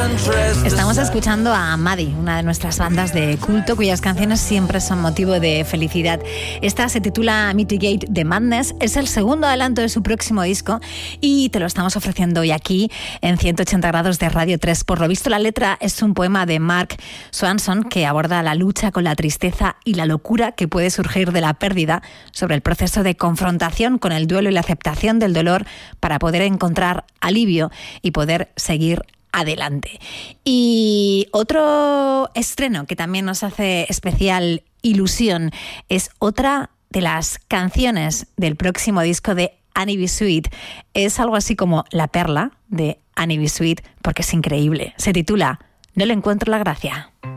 Estamos escuchando a Maddie, una de nuestras bandas de culto cuyas canciones siempre son motivo de felicidad. Esta se titula Mitigate the Madness, es el segundo adelanto de su próximo disco y te lo estamos ofreciendo hoy aquí en 180 grados de Radio 3. Por lo visto, la letra es un poema de Mark Swanson que aborda la lucha con la tristeza y la locura que puede surgir de la pérdida, sobre el proceso de confrontación con el duelo y la aceptación del dolor para poder encontrar alivio y poder seguir adelante. Y otro estreno que también nos hace especial ilusión es otra de las canciones del próximo disco de Annie B. Sweet. Es algo así como la perla de Annie B. Sweet porque es increíble. Se titula No le encuentro la gracia.